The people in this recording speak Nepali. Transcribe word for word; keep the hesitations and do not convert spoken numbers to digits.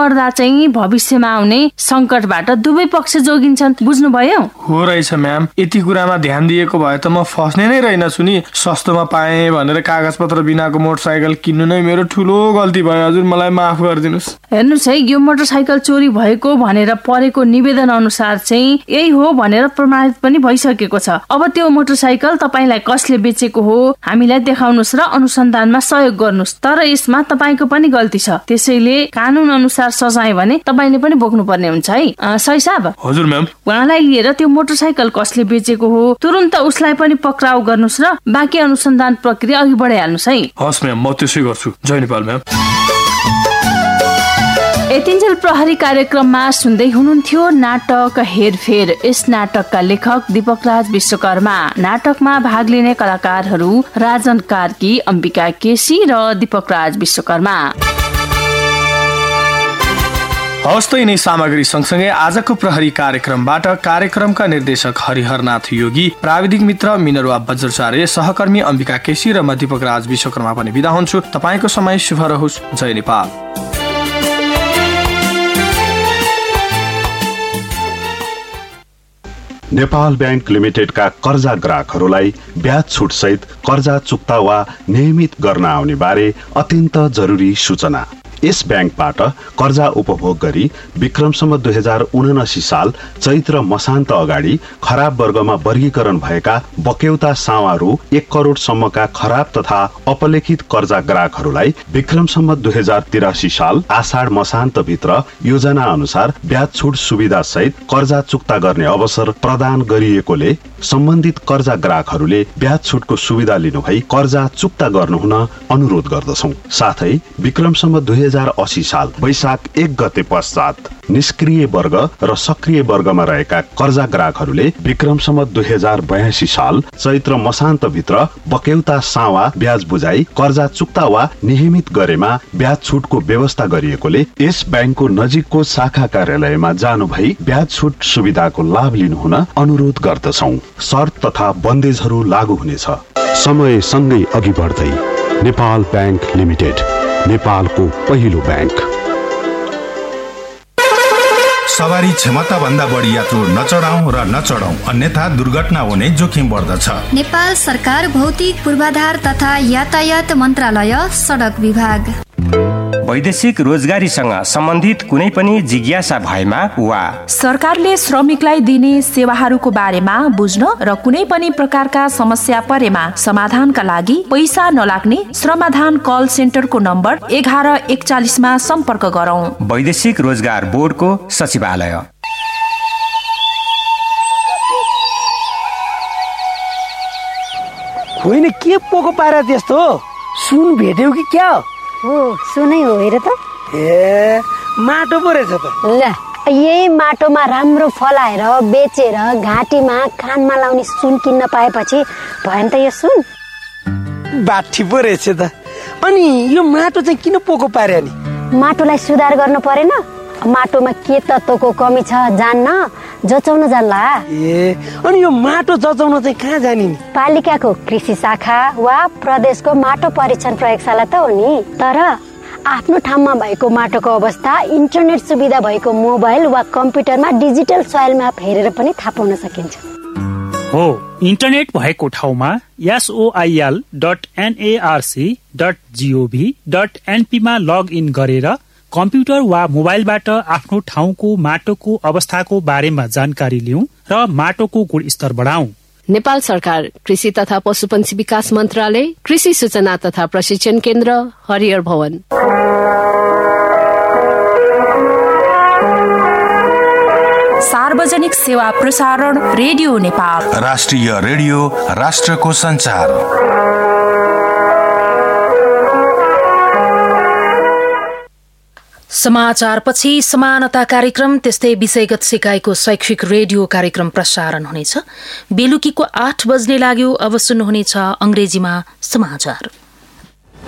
गर्दा चाहिँ भविष्यमा आउने संकटबाट दुवै पक्ष जोगिन्छन्। बुझ्नुभयो? हो रहेछ म्याम, यति कुरामा ध्यान दिएको भए त म फस्ने नै रहेनछु नि। सस्तोमा पाएँ भनेर कागज पत्र बिनाको मोटरसाइकल किन्नु नै मेरो ठुलो गल्ती भयो। हजुर मलाई माफ गरिदिनुस्। हेर्नुहोस् है, यो मोटरसाइकल चोरी भएको भनेर परेको निवेदन अनुसार चाहिँ यही हो भनेर प्रमाणित पनि भइसकेको छ। अब त्यो मोटरसाइकल तपाईँलाई कसले बेचेको हो हामीलाई देखाउनुहोस् र अनुसन्धानमा सहयोग गर्नुहोस्। तर यसमा तपाईँको पनि गल्ती छ, त्यसैले कानून अनुसार सजाय भने तपाईँले पनि बोक्नु पर्ने हुन्छ है। सही साहब? हजुर म्याम। उहाँलाई लिएर त्यो मोटरसाइकल कसले बेचेको हो तुरुन्त उसलाई पनि पक्राउ गर्नुहोस् र बाँकी अनुसन्धान प्रक्रिया अघि बढाइहाल्नुहोस् है। हस् म्याम, म त्यसै गर्छु। जय नेपाल म्याम। यतिन्जेल प्रहरी कार्यक्रममा सुन्दै हुनुहुन्थ्यो नाटक हेरफेर। यस नाटकका लेखक दीपक राज विश्वकर्मा, नाटकमा भाग लिने कलाकारहरू राजन कार्की, अम्बिका केसी र दीपक राज विश्वकर्मा। हवस् त यिनै सामग्री सँगसँगै आजको प्रहरी कार्यक्रमबाट कार्यक्रमका निर्देशक हरिहरनाथ योगी, प्राविधिक मित्र मिनरुवा बज्रचार्य, सहकर्मी अम्बिका केसी र म दीपक राज विश्वकर्मा पनि बिदा हुन्छु। तपाईँको समय शुभ रहोस्। जय नेपाल। नेपाल बैंक लिमिटेडका कर्जा ग्राहकहरूलाई ब्याज छुट सहित कर्जा चुक्ता वा नियमित गर्न आउने बारे अत्यन्त जरुरी सूचना। यस बैंकबाट कर्जा उपभोग गरी विक्रमसम्म दुई हजार उनासी साल चैत्र मसान्त अगाडि खराब वर्गमा वर्गीकरण भएका बक्यौता सावा रु एक करोड सम्मका खराब तथा अपलेखित कर्जा ग्राहकहरूलाई विक्रमसम्म दुई हजार तिरासी साल आषाढ मसान्त भित्र योजना अनुसार ब्याज छुट सुविधा सहित कर्जा चुक्ता गर्ने अवसर प्रदान गरिएकोले सम्बन्धित कर्जा ग्राहकहरूले ब्याज छुटको सुविधा लिनुभई कर्जा चुक्ता गर्नुहुन अनुरोध गर्दछौं। साथै विक्रमसम्म दुई हजार अस्सी साल वैशाख एक गते पश्चात निष्क्रिय वर्ग र सक्रिय वर्गमा रहेका कर्जा ग्राहकहरूले विक्रमसम्म दुई हजार बयासी साल चैत्र मसान्त भित्र बक्यौता सावा ब्याज बुझाई कर्जा चुक्ता वा नियमित गरेमा ब्याज छुटको व्यवस्था गरिएकोले यस बैंकको नजिकको शाखा कार्यालयमा जानु भई ब्याज छुट सुविधाको लाभ लिनुहुन अनुरोध गर्दछौं। शर्त तथा बन्देजहरू लागू हुनेछ। समय सँगै अघि बढ्दै नेपाल बैंक लिमिटेड, नेपालको पहिलो बैंक। सवारी क्षमता भन्दा बढी यात्रु नचढाउँ र नचढाउँ, अन्यथा दुर्घटना हुने जोखिम बढ्दछ। नेपाल सरकार भौतिक पूर्वाधार तथा यातायात मन्त्रालय, सडक विभाग। वैदेशिक रोजगारीसँग सम्बन्धित कुनै पनि जिज्ञासा भएमा वा सरकारले श्रमिकलाई दिने सेवाहरूको बारेमा बुझ्न र कुनै पनि प्रकारका समस्या परेमा समाधानका लागि पैसा नलाग्ने श्रमाधान कल सेन्टरको नम्बर एघार एकचालिसमा सम्पर्क गरौं। वैदेशिक रोजगार बोर्डको सचिवालय। होइन के पोको पारा त्यस्तो? सुन भेट्यौ कि क्या? हो सुनै हो हेर त। ए माटो पो रहेछ त। ल यही माटोमा राम्रो फलाएर बेचेर घाँटीमा कानमा लाउने सुन किन्न पाएपछि भएन त यो सुन? बाठी पो रहेछ त। अनि यो माटो चाहिँ किन पोको पार्यो नि? माटोलाई सुधार गर्नु परेन? माटोमा के तत्त्वको कमी छ जान्न, जचाउन जान्ला। ए अनि यो माटो जचाउन चाहिँ कहाँ जाने नि? पालिकाको कृषि शाखा वा प्रदेशको माटो परीक्षण प्रयोगशाला त हो नि। तर आफ्नो ठाउँमा भएको माटोको अवस्था इन्टरनेट सुविधा भएको मोबाइल वा कम्प्युटरमा डिजिटल सोइल म्याप हेरेर पनि थाहा पाउन सकिन्छ। हो, इन्टरनेट भएको ठाउँमा एसओआइएल डट एनएआरसी डट जिओभी डट एनपी मा लग इन गरेर कम्प्युटर वा मोबाइलबाट आफ्नो ठाउँको माटोको अवस्थाको बारेमा जानकारी लिऊ र माटोको गुणस्तर बढाऊ। नेपाल सरकार कृषि तथा पशुपन्छी विकास मन्त्रालय, कृषि सूचना तथा प्रशिक्षण केन्द्र, हरिहर भवन। सार्वजनिक सेवा प्रसारण रेडियो नेपाल, राष्ट्रिय रेडियो, राष्ट्रको संचार। समाचारपछि समानता कार्यक्रम, त्यस्तै विषयगत सिकाइको शैक्षिक रेडियो कार्यक्रम प्रसारण हुनेछ। बेलुकीको आठ बज्ने लाग्यो। अब सुन्नुहुनेछ अंग्रेजीमा समाचार।